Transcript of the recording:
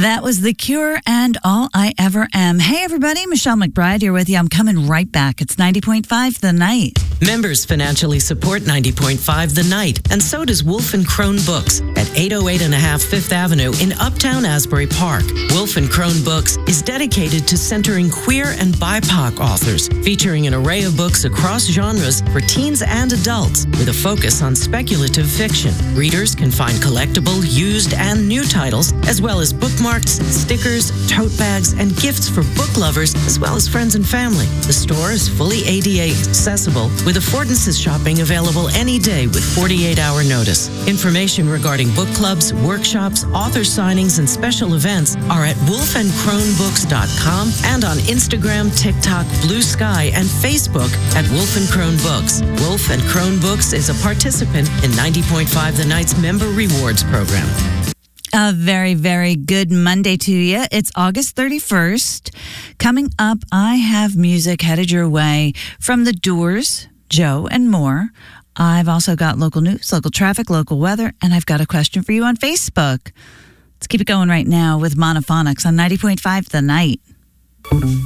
That was The Cure and All I Ever Am. Hey, everybody. Michelle McBride here with you. I'm coming right back. It's 90.5 The Night. Members financially support 90.5 The Night, and so does Wolf & Crone Books at 808 and a half Fifth Avenue in Uptown Asbury Park. Wolf & Crone Books is dedicated to centering queer and BIPOC authors, featuring an array of books across genres for teens and adults with a focus on speculative fiction. Readers can find collectible, used, and new titles, as well as bookmarks, stickers, tote bags, and gifts for book lovers, as well as friends and family. The store is fully ADA accessible, with affordances shopping available any day with 48-hour notice. Information regarding book clubs, workshops, author signings, and special events are at wolfandcronebooks.com and on Instagram, TikTok, Blue Sky, and Facebook at Wolf & Crone Books. Wolf & Crone Books is a participant in 90.5 The Night's Member Rewards Program. A very, very good Monday to you. It's August 31st. Coming up, I have music headed your way from The Doors, Joe, and more. I've also got local news, local traffic, local weather, and I've got a question for you on Facebook. Let's keep it going right now with Monophonics on 90.5 The Night.